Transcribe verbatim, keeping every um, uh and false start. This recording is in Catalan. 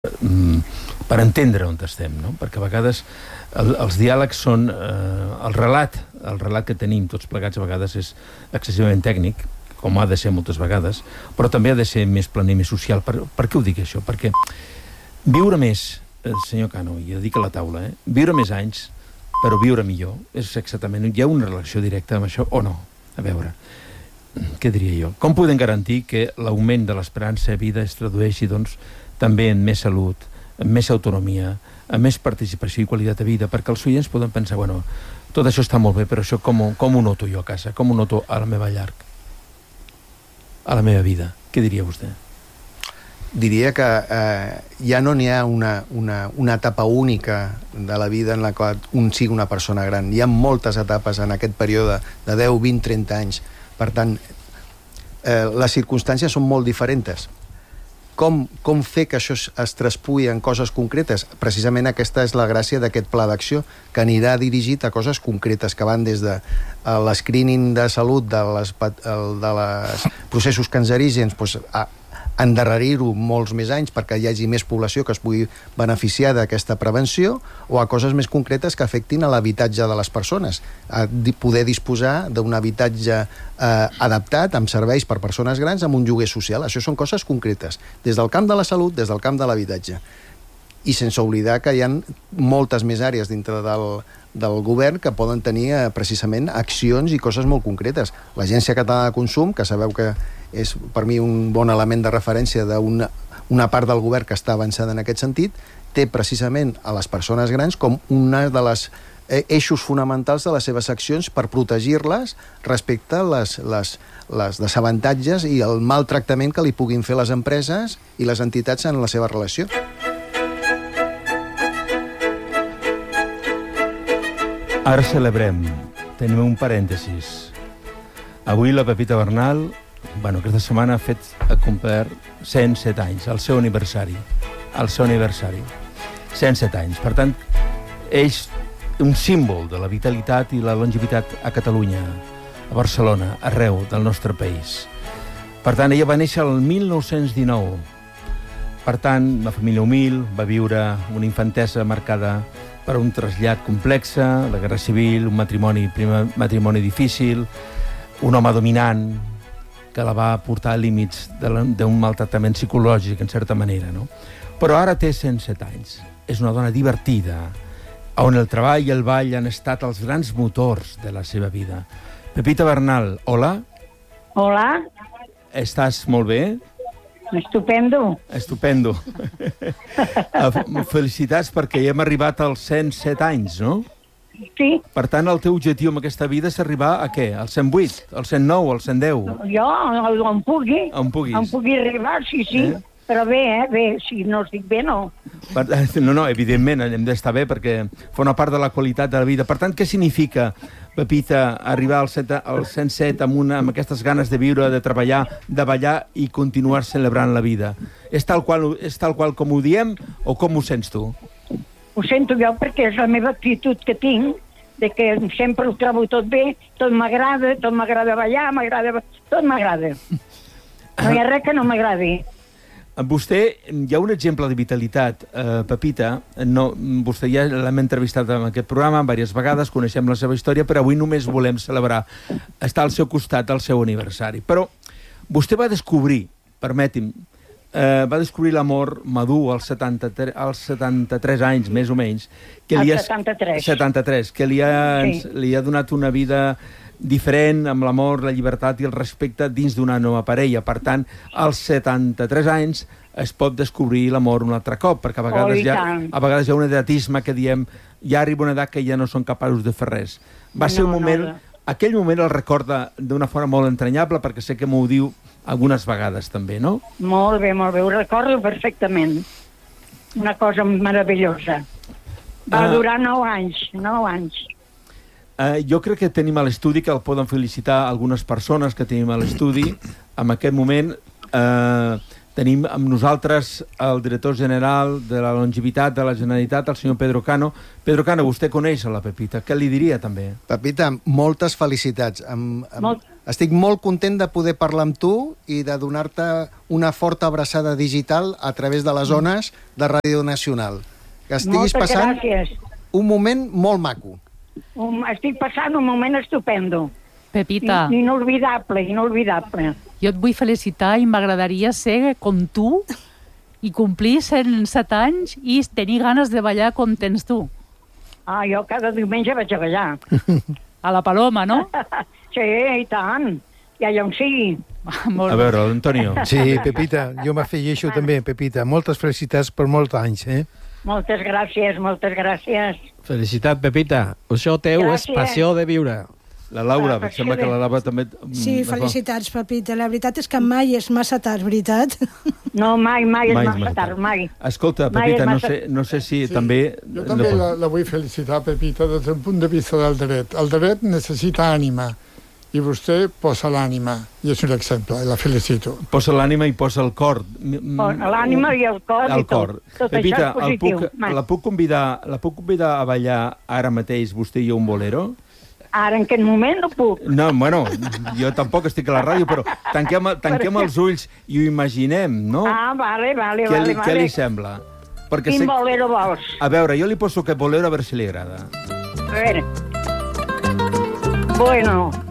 per entendre on estem, no? Perquè a vegades el, els diàlegs són... Eh, el relat, el relat que tenim tots plegats a vegades és excessivament tècnic, com ha de ser moltes vegades, però també ha de ser més planer, més social. Per, per què ho dic, això? Perquè viure més, eh, senyor Cano, i ho dic a la taula, eh? Viure més anys, però viure millor, és exactament... Hi ha una relació directa amb això o no? A veure, què diria jo? Com podem garantir que l'augment de l'esperança de vida es tradueixi, doncs, també en més salut, en més autonomia, en més participació i qualitat de vida, perquè els oients poden pensar, bueno, tot això està molt bé, però això com, com ho noto jo a casa? Com ho noto a la meva llar? A la meva vida? Què diria vostè? Diria que eh, ja no n'hi ha una, una, una etapa única de la vida en la qual un sigui una persona gran. Hi ha moltes etapes en aquest període de deu, vint, trenta anys. Per tant, eh, les circumstàncies són molt diferents. Com, com fer que això es, es traspui en coses concretes? Precisament aquesta és la gràcia d'aquest pla d'acció, que anirà dirigit a coses concretes, que van des de l'escreening de salut de les, de les processos cancerígens doncs, a endarrerir-ho molts més anys perquè hi hagi més població que es pugui beneficiar d'aquesta prevenció, o a coses més concretes que afectin a l'habitatge de les persones, a poder disposar d'un habitatge eh, adaptat amb serveis per persones grans amb un lloguer social. Això són coses concretes, des del camp de la salut, des del camp de l'habitatge. I sense oblidar que hi ha moltes més àrees dintre del, del govern que poden tenir eh, precisament accions i coses molt concretes. L'Agència Catalana de Consum, que sabeu que és per mi un bon element de referència d'una una part del govern que està avançant en aquest sentit, té precisament a les persones grans com una de les eh, eixos fonamentals de les seves accions per protegir-les respecte a les, les, les desavantatges i el maltractament que li puguin fer les empreses i les entitats en la seva relació. Ara celebrem, tenim un parèntesis. Avui la Pepita Bernal, bueno, aquesta setmana ha fet, ha complert cent set anys, el seu aniversari. El seu aniversari. cent set anys. Per tant, és un símbol de la vitalitat i la longevitat a Catalunya, a Barcelona, arreu del nostre país. Per tant, ella va néixer el mil nou-cents dinou. Per tant, una família humil, va viure una infantesa marcada per un trasllat complex, la guerra civil, un matrimoni, primer matrimoni difícil, un home dominant que la va portar a límits d'un maltractament psicològic, en certa manera, no? Però ara té cent set anys. És una dona divertida, on el treball i el ball han estat els grans motors de la seva vida. Pepita Bernal, hola. Hola. Estàs molt bé? Estupendo. Estupendo. Felicitats perquè ja hem arribat als cent set anys, no? Sí. Per tant, el teu objectiu en aquesta vida és arribar a què? Al cent vuit, al cent nou, al cent deu? Jo, on pugui. On puguis. On pugui arribar, sí, sí. Eh? Però bé, eh? Bé, si no estic bé, no. No, no, evidentment, hem d'estar bé perquè fa una part de la qualitat de la vida. Per tant, què significa, Pepita, arribar al, set, al cent set amb, una, amb aquestes ganes de viure, de treballar, de ballar i continuar celebrant la vida? És tal qual, és tal qual com ho diem o com ho sents tu? Ho sento jo perquè és la meva actitud que tinc, de que sempre ho trobo tot bé, tot m'agrada, tot m'agrada ballar, m'agrada... tot m'agrada. No hi ha res que no m'agradi. Vostè, hi ha un exemple de vitalitat, eh, Pepita, no, vostè ja l'hem entrevistat en aquest programa diverses vegades, coneixem la seva història, però avui només volem celebrar, estar al seu costat al seu aniversari. Però vostè va descobrir, permeti'm, Eh, va descobrir l'amor madur als setanta-tres, als setanta-tres anys, més o menys. Que al li ha, setanta-tres. setanta-tres, que li ha, sí. li ha donat una vida diferent amb l'amor, la llibertat i el respecte dins d'una nova parella. Per tant, als setanta-tres anys es pot descobrir l'amor un altre cop, perquè a vegades, oh, ja, a vegades hi ha un edatisme que diem ja arriba una edat que ja no són capaços de fer res. Va ser un moment... No, no. Aquell moment el recorda d'una forma molt entranyable, perquè sé que m'ho diu algunes vegades també, no? Molt bé, molt bé, ho recordo perfectament. Una cosa meravellosa. Va uh, durar nou anys, nou anys. Uh, jo crec que tenim a l'estudi, que el poden felicitar algunes persones que tenim a l'estudi. En aquest moment uh, tenim amb nosaltres el director general de la longevitat de la Generalitat, el senyor Pedro Cano. Pedro Cano, vostè coneix a la Pepita. Què li diria també? Pepita, moltes felicitats. Amb, amb... Molt... Estic molt content de poder parlar amb tu i de donar-te una forta abraçada digital a través de les ones de Ràdio Nacional. Que estiguis Moltes passant gràcies. un moment molt maco. Um, estic passant un moment estupendo. Pepita, I, inolvidable, inolvidable. jo et vull felicitar i m'agradaria ser com tu i complir cent set anys i tenir ganes de ballar com tens tu. Ah, jo cada diumenge vaig a ballar. A la Paloma, no? Sí, i tant. I allà on sigui. Molt A bé. veure, Antonio. Sí, Pepita, jo m'afegeixo també, Pepita. Moltes felicitats per molts anys, eh? Moltes gràcies, moltes gràcies. Felicitat, Pepita. Això teu és Gràcies. passió de viure. La Laura, Ah, em sembla que la Laura també... Sí, felicitats, Pepita. La veritat és que mai és massa tard, veritat? No, mai, mai és Mai és massa massa tard, tard. mai. Escolta, Mai Pepita, és no massa- sé, no sé si Sí, també... Jo també la, la vull felicitar, Pepita, des del punt de vista del dret. El dret necessita ànima, i vostè posa l'ànima, i és un exemple, la felicito. Posa l'ànima i posa el cor. L'ànima i el cor El i cor. tot. Tot Pepita, això és el positiu. puc, la, puc convidar, la puc convidar a ballar ara mateix, vostè i jo, un bolero? Ara, en aquest moment, no puc. No, bueno, jo tampoc estic a la ràdio, però tanquem, tanquem els ulls i ho imaginem, no? Ah, vale, vale, què, vale. li, vale. què li sembla? Perquè Quin sé... bolero vols? A veure, jo li poso aquest bolero a veure si li agrada. A veure. Bueno,